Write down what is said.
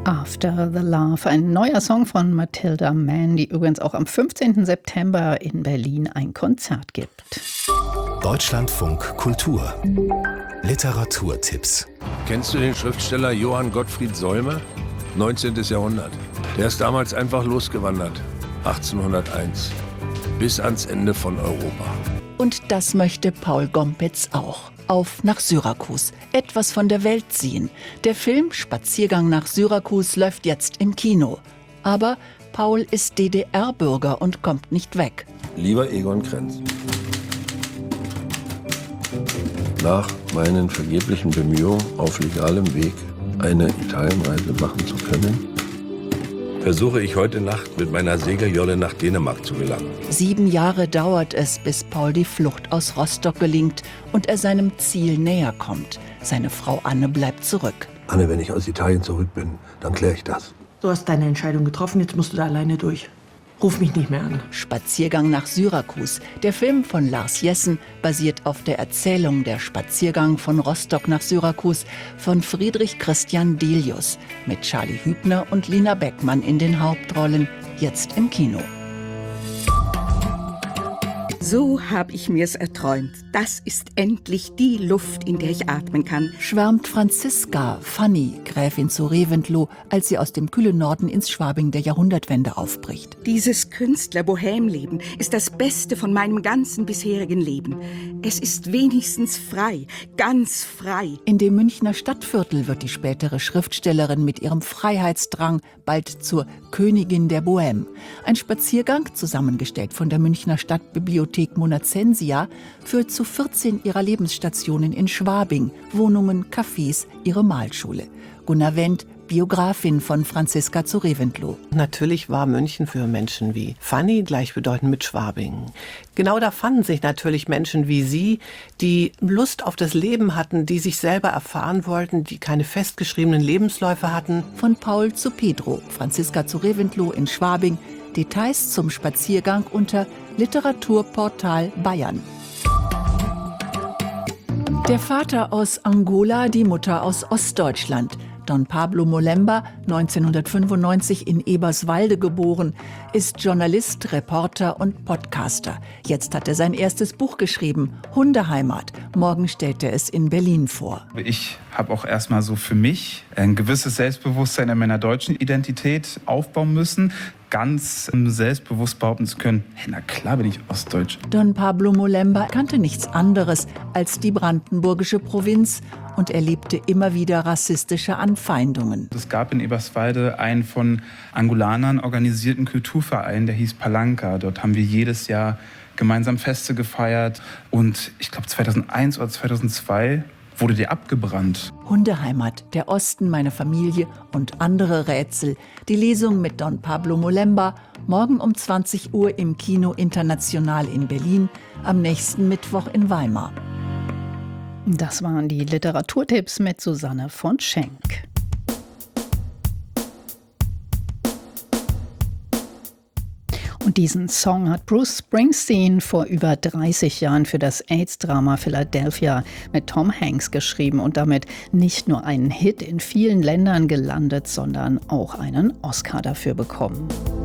After the Love, ein neuer Song von Matilda Mann, die übrigens auch am 15. September in Berlin ein Konzert gibt. Deutschlandfunk Kultur. Literaturtipps. Kennst du den Schriftsteller Johann Gottfried Solme? 19. Jahrhundert. Der ist damals einfach losgewandert. 1801. Bis ans Ende von Europa. Und das möchte Paul Gompertz auch. Auf nach Syrakus. Etwas von der Welt sehen. Der Film Spaziergang nach Syrakus läuft jetzt im Kino. Aber Paul ist DDR-Bürger und kommt nicht weg. Lieber Egon Krenz. Nach meinen vergeblichen Bemühungen auf legalem Weg eine Italienreise machen zu können, versuche ich heute Nacht mit meiner Segeljolle nach Dänemark zu gelangen. 7 Jahre dauert es, bis Paul die Flucht aus Rostock gelingt und er seinem Ziel näher kommt. Seine Frau Anne bleibt zurück. Anne, wenn ich aus Italien zurück bin, dann kläre ich das. Du hast deine Entscheidung getroffen, jetzt musst du da alleine durch. Ruf mich nicht mehr an. Spaziergang nach Syrakus. Der Film von Lars Jessen basiert auf der Erzählung Der Spaziergang von Rostock nach Syrakus von Friedrich Christian Delius mit Charlie Hübner und Lina Beckmann in den Hauptrollen, jetzt im Kino. So habe ich mir's erträumt. Das ist endlich die Luft, in der ich atmen kann. Schwärmt Franziska, Fanny, Gräfin zu Reventlow, als sie aus dem kühlen Norden ins Schwabing der Jahrhundertwende aufbricht. Dieses Künstler-Bohème-Leben ist das Beste von meinem ganzen bisherigen Leben. Es ist wenigstens frei, ganz frei. In dem Münchner Stadtviertel wird die spätere Schriftstellerin mit ihrem Freiheitsdrang bald zur Königin der Bohème. Ein Spaziergang, zusammengestellt von der Münchner Stadtbibliothek Monacensia, führt zu 14 ihrer Lebensstationen in Schwabing, Wohnungen, Cafés, ihre Malschule. Gunnar Wendt, Biografin von Franziska zu Reventlow. Natürlich war München für Menschen wie Fanny gleichbedeutend mit Schwabing. Genau da fanden sich natürlich Menschen wie sie, die Lust auf das Leben hatten, die sich selber erfahren wollten, die keine festgeschriebenen Lebensläufe hatten. Von Paul zu Pedro, Franziska zu Reventlow in Schwabing. Details zum Spaziergang unter Literaturportal Bayern. Der Vater aus Angola, die Mutter aus Ostdeutschland. Don Pablo Molemba, 1995 in Eberswalde geboren, ist Journalist, Reporter und Podcaster. Jetzt hat er sein erstes Buch geschrieben, Hundeheimat. Morgen stellt er es in Berlin vor. Ich habe auch erstmal so für mich ein gewisses Selbstbewusstsein in meiner deutschen Identität aufbauen müssen. Ganz selbstbewusst behaupten zu können, hey, na klar bin ich Ostdeutsch. Don Pablo Molemba kannte nichts anderes als die brandenburgische Provinz und erlebte immer wieder rassistische Anfeindungen. Es gab in Eberswalde einen von Angolanern organisierten Kulturverein, der hieß Palanca. Dort haben wir jedes Jahr gemeinsam Feste gefeiert und ich glaube 2001 oder 2002 wurde der abgebrannt. Hundeheimat, der Osten, meine Familie und andere Rätsel. Die Lesung mit Don Pablo Molemba, morgen um 20 Uhr im Kino International in Berlin, am nächsten Mittwoch in Weimar. Das waren die Literaturtipps mit Susanne von Schenk. Und diesen Song hat Bruce Springsteen vor über 30 Jahren für das AIDS-Drama Philadelphia mit Tom Hanks geschrieben und damit nicht nur einen Hit in vielen Ländern gelandet, sondern auch einen Oscar dafür bekommen.